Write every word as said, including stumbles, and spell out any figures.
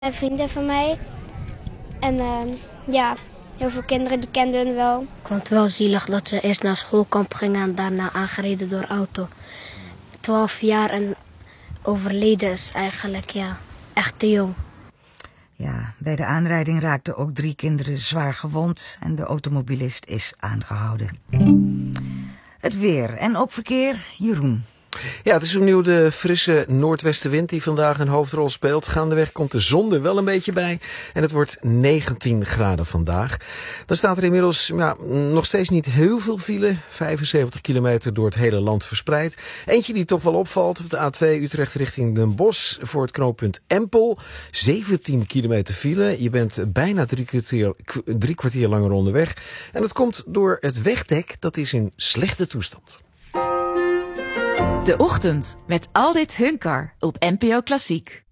Een vrienden van mij. En uh, ja, heel veel kinderen die kenden hun wel. Ik vond het wel zielig dat ze eerst naar schoolkamp gingen en daarna aangereden door auto. Twaalf jaar en overleden is eigenlijk ja, echt te jong. Ja, bij de aanrijding raakten ook drie kinderen zwaar gewond en de automobilist is aangehouden. Het weer en op verkeer, Jeroen. Ja, het is opnieuw de frisse noordwestenwind die vandaag een hoofdrol speelt. Gaandeweg komt de zon er wel een beetje bij. En het wordt negentien graden vandaag. Dan staat er inmiddels ja, nog steeds niet heel veel file. vijfenzeventig kilometer door het hele land verspreid. Eentje die toch wel opvalt op de A twee Utrecht richting Den Bosch voor het knooppunt Empel. zeventien kilometer file. Je bent bijna drie kwartier, drie kwartier langer onderweg. En dat komt door het wegdek. Dat is in slechte toestand. De Ochtend met Aldit Hunkar op N P O Klassiek.